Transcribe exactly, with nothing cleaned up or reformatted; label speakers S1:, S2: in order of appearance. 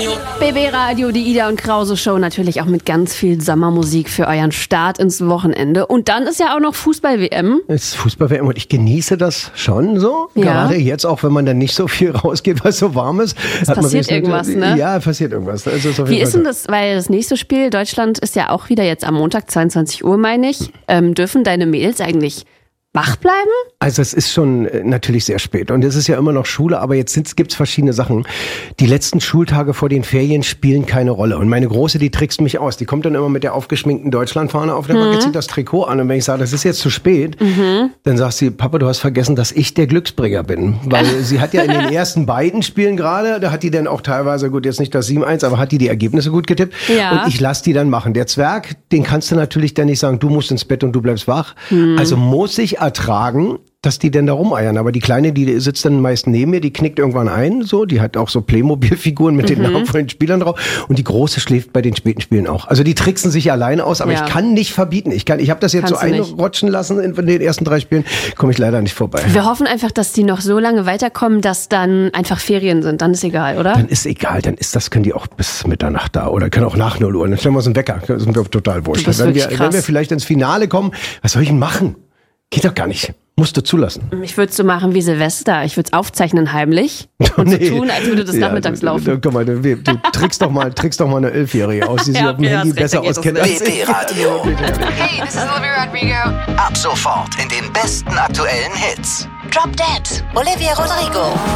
S1: B B Radio, die Ida und Krause Show, natürlich auch mit ganz viel Sommermusik für euren Start ins Wochenende. Und dann ist ja auch noch Fußball-W M.
S2: Es ist Fußball-W M und ich genieße das schon so.
S1: Ja.
S2: Gerade jetzt, auch wenn man dann nicht so viel rausgeht, weil es so warm ist.
S1: Es passiert irgendwas, ne?
S2: Ja, passiert irgendwas. Also ist
S1: Wie ist denn das, weil das nächste Spiel, Deutschland ist ja auch wieder jetzt am Montag, zweiundzwanzig Uhr, meine ich. Ähm, dürfen deine Mädels eigentlich wach bleiben?
S2: Also es ist schon äh, natürlich sehr spät und es ist ja immer noch Schule, aber jetzt gibt es verschiedene Sachen. Die letzten Schultage vor den Ferien spielen keine Rolle und meine Große, die trickst mich aus. Die kommt dann immer mit der aufgeschminkten Deutschlandfahne auf der Backe, mhm. zieht das Trikot an und wenn ich sage, das ist jetzt zu spät, mhm. dann sagt sie, Papa, du hast vergessen, dass ich der Glücksbringer bin. Weil sie hat ja in den ersten beiden Spielen gerade, da hat die dann auch teilweise, gut, jetzt nicht das sieben eins, aber hat die die Ergebnisse gut getippt
S1: ja.
S2: und ich lasse die dann machen. Der Zwerg, den kannst du natürlich dann nicht sagen, du musst ins Bett und du bleibst wach. Mhm. Also muss ich ertragen, dass die denn da rumeiern. Aber die Kleine, die sitzt dann meist neben mir, die knickt irgendwann ein, so. Die hat auch so Playmobil-Figuren mit mhm. den Namen von den Spielern drauf. Und die Große schläft bei den späten Spielen auch. Also die tricksen sich alleine aus, aber ja. ich kann nicht verbieten. Ich kann, ich habe das jetzt Kannst so einrutschen lassen in den ersten drei Spielen, komme ich leider nicht vorbei.
S1: Wir hoffen einfach, dass die noch so lange weiterkommen, dass dann einfach Ferien sind. Dann ist egal, oder?
S2: Dann ist egal. Dann ist das, können die auch bis Mitternacht da oder können auch nach null Uhr. Dann stellen wir uns einen Wecker. Das sind wir total wurscht. Wenn wir, wenn wir vielleicht ins Finale kommen, was soll ich denn machen? Geht doch gar nicht. Musst du zulassen.
S1: Ich würde es so machen wie Silvester. Ich würde es aufzeichnen heimlich und nee. so tun, als würde das ja, nachmittags du, laufen.
S2: Du, guck mal, du, du trickst doch mal, trickst doch mal eine Elfjährige aus, die sich ja, auf dem ja, Handy besser auskennt als
S3: B B Radio. Hey, this is Olivia Rodrigo. Ab sofort in den besten aktuellen Hits. Drop Dead, Olivia Rodrigo.